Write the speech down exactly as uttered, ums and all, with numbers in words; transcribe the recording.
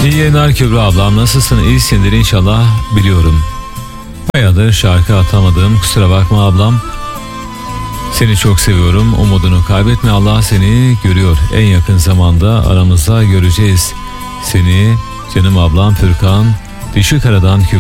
İyi yayınlar Kübra ablam, nasılsın? İyisindir inşallah, biliyorum. Bayağıdır şarkı atamadım, kusura bakma ablam. Seni çok seviyorum, umudunu kaybetme, Allah seni görüyor. En yakın zamanda aramızda göreceğiz seni canım ablam Fürkan Dişikara'dan Kübra.